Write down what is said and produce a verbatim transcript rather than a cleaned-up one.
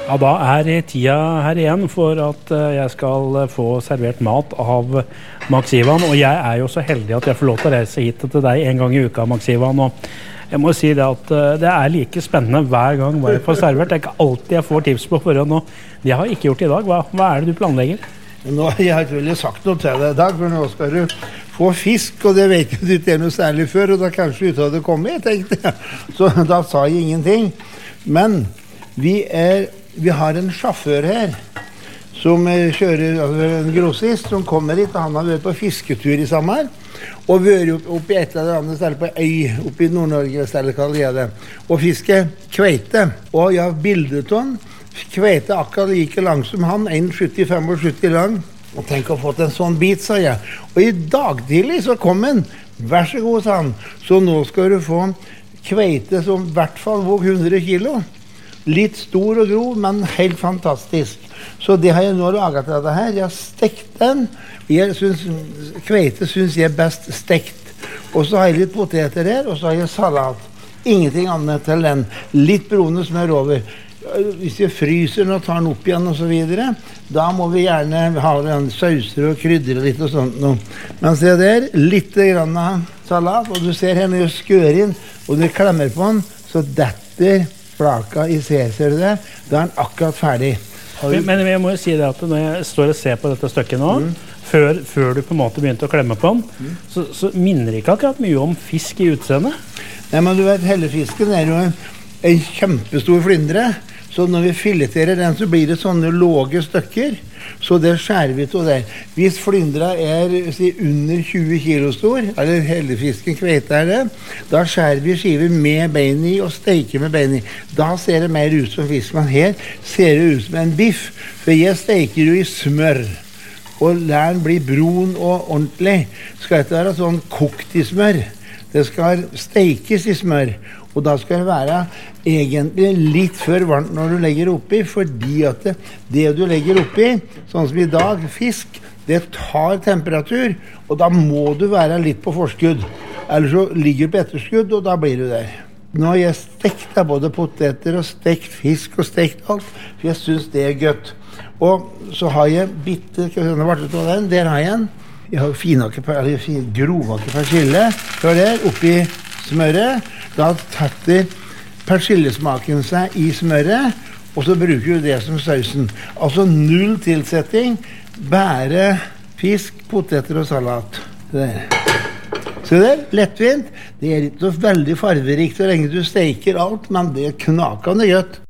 Ja, da er tida her igjen for at jeg skal få servert mat av Max Ivan, og jeg er jo så heldig at jeg får lov til å reise hit til deg en gang i uka, Max Ivan, og jeg må si det at det er like spennende hver gang hva jeg får servert. Det er ikke alltid jeg får tips på forhånd, og det har jeg ikke gjort i dag. Hva, hva er det du planlegger? Nå har jeg ikke veldig sagt noe til deg i dag, for nå skal du få fisk, og det vet du ikke noe særlig før, og da kanskje ut av det kommer, tenkte jeg. Så da sa jeg ingenting. Men vi er... Vi har en sjåfør her som kjører, altså en grossist som kommer hit, og han har vært på fisketur i sommer og vært oppe i et eller annet sted på øy, oppe i Nord-Norge stedet kaller jeg det, og fiske kveite. Og jeg har bildet om kveite akkurat like lang som han, en komma sytti femogsytti lang. Og tenk å ha fått en sånn bit, sa jeg. Og i dag tidlig så kom han. Vær så god, sa han. Så nå skal du få kveite som i hvert fall våg hundre kilo. Litt stor og grov, men helt fantastisk. Så det har jeg nå laget til dette her. Jeg har stekt den. Jeg synes, kveite synes jeg er best stekt. Og så har jeg litt poteter her, og så har jeg salat. Ingenting annet til den. Litt brune smør over. Hvis jeg fryser den og tar den opp igjen og så videre, da må vi gjerne ha den sauser og krydder litt og sånt nå. Men se der, litt grann salat, og du ser her når jeg skør inn, og du klemmer på den, så detter flaka i ser, ser du det? Da er den akkurat ferdig. Men, men jeg må jo si det at når jeg står og ser på dette stykket nå, mm. før, før du på en måte begynte å klemme på den, mm. så, så minner det ikke akkurat mye om fisk i utseendet. Nei, men du vet, hellefisken er jo en, en kjempestor flyndre, så når vi fileterer den, så blir det sånne låge stykker, så det skjærer vi til der. Hvis flyndra er si, under tjue kilo stor, eller hellefisken kveite er det, da skjærer vi skiver med bein i og steker med bein i. Da ser det mer ut som fisk, men her ser det ut som en biff, for jeg steker jo i smør, og lar den bli brun og ordentlig. Skal ikke være sånn kokt i smør, det skal stekes i smør, og da skal det være egentlig litt før varmt når du legger oppi, fordi at det, det du legger oppi, sånn som i dag, fisk, det tar temperatur, og da må du være litt på forskudd. Eller så ligger du på etterskudd, og da blir du der. Nå har jeg stekt både poteter og stekt fisk og stekt alt, for jeg synes det er gøtt. Og så har jeg bitte, skal vi se, vartet av den, der har jeg en. Jeg har finake, eller fin, grovake persille, før der, oppi smøret. Da tatter persillesmaken seg i smøret, og så bruker du det som sausen. Altså null tilsetting, bare fisk, poteter og salat. Der. Så det er lettvint. Det er ikke så veldig farverikt så lenge du steker alt, men det er knakende godt.